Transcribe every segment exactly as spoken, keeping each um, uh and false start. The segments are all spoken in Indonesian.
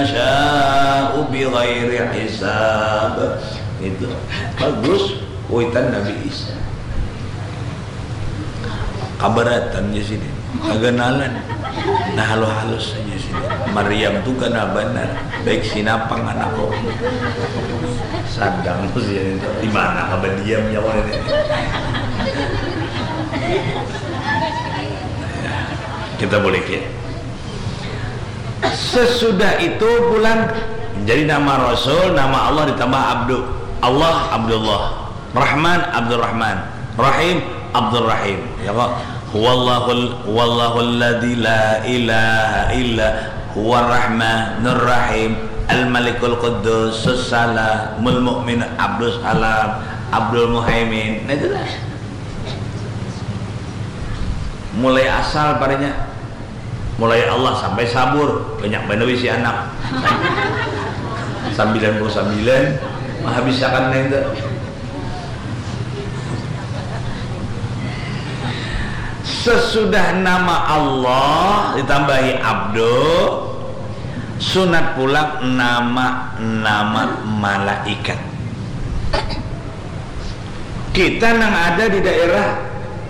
sya'u bi ghairi hisab. Itu bagus kuitan Nabi Isa. Kabaratan di sini, kaganalan, nah halus-halus saja sini. Maryam tu kana benar, baik sinapang anak ko. Sadang sih itu di mana kabar diam ya orang ini. Kita boleh ya. Sesudah itu bulan jadi nama Rasul, nama Allah ditambah Abdu. Allah Abdullah, Rahman Abdurrahman, Rahim Abdurrahim. Ya kok. Huwallahul wallahul ladzi la ilaha illa huwar rahmanur rahim al malikul quddus salamul mu'min Abdus salam Abdul Muhaimin. Nah itulah. Mulai asal padanya, mulai Allah sampai sabur, banyak benar si anak sembilan puluh sembilan menghabiskan itu. Sesudah nama Allah ditambahi Abdu, sunat pula nama-nama malaikat. Kita nang ada di daerah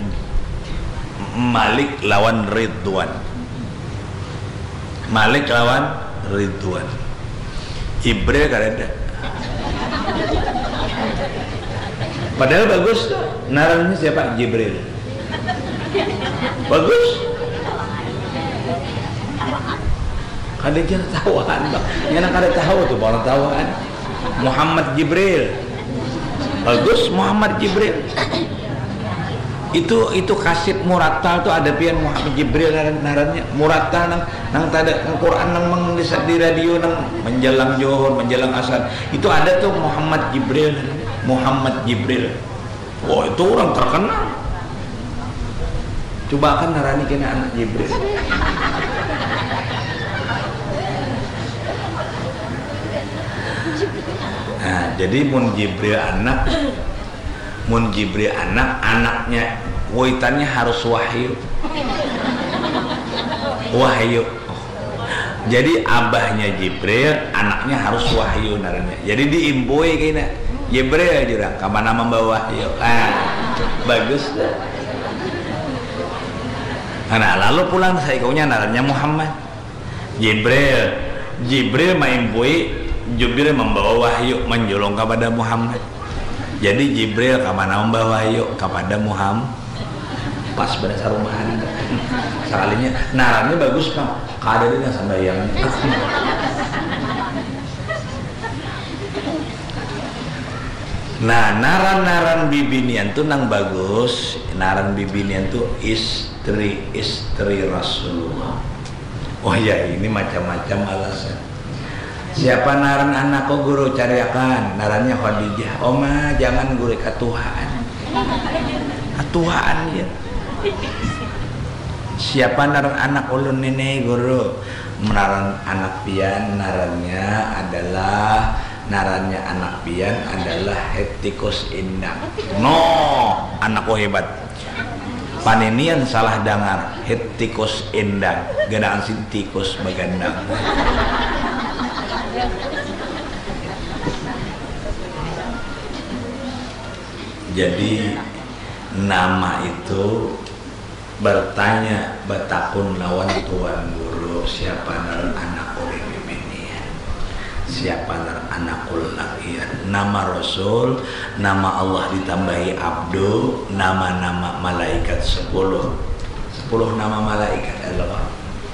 Malik lawan Ridwan, Malik lawan Ridwan. Jibril kan ada. Padahal bagus narangnya siapa? Jibril. Bagus. Kadang kita tawaan bang. Yang nak ada tahu tu orang tawaan. Muhammad Jibril. Bagus Muhammad Jibril. Itu itu kasih muratal tu ada pian Muhammad Jibril narannya muratal nang nang tada nang Quran nang mang di radio nang menjelang Johor menjelang asar itu ada tuh Muhammad Jibril. Muhammad Jibril. Oh itu orang terkenal. Coba kan narani kena anak Jibril. Nah, jadi mun Jibril anak, mun Jibril anak, anaknya waitannya harus wahyu. Wahyu. Jadi abahnya Jibril, anaknya harus wahyu naranya. Jadi diimbui kena Jibril jurang, kamana membawa wahyu. Ah, bagus dah. Nah, lalu pulang saya kaunya naranya Muhammad Jibril. Jibril maimbui, Jibril membawa wahyu menjolong kepada Muhammad. Jadi Jibril kemana membawa wahyu kepada Muhammad. Pas pada sarumahan. Sekalinya narannya bagus Kang. Kadarnya sambayangnya. Nah, naran-naran bibinian tuh nang bagus. Naran bibinian tuh istri-istri Rasulullah. Oh ya, ini macam-macam alasan. Siapa naran anak kok guru cariakan? Narannya Khadijah. Oma jangan guru katuhaan. Katuhaan ya. Siapa naran anak ulun nenek guru? Naran anak pian narannya adalah narannya anak pian adalah hetikus indah. No, anakku hebat. Paninian salah dengar. Hetikus indah. Genaan sintikus bagandang. Jadi nama itu bertanya betakun lawan tuan guru siapa naran anak oleh bibinian, siapa naran anakul lakian. Nama Rasul, nama Allah ditambahi Abdu, nama-nama malaikat sepuluh, sepuluh nama malaikat Allah.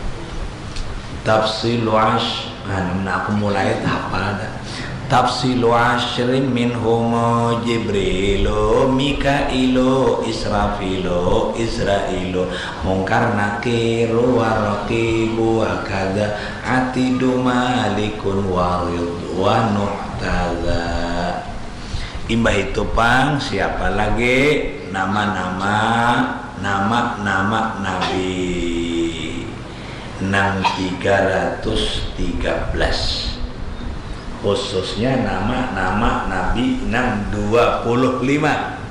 Tafsilu ash, nah aku mulai hafal dah. Tafsilu ashrin minhum Jibrilu, Mikailu, Israfilu, Israilu, Munkar Nakiru, Warakibu, Wakada, Atidu Malikun, Waridwanu Taza. Imbah itu pang siapa lagi nama-nama nama-nama Nabi enam tiga ratus tiga belas. Khususnya nama-nama Nabi enam dua puluh lima.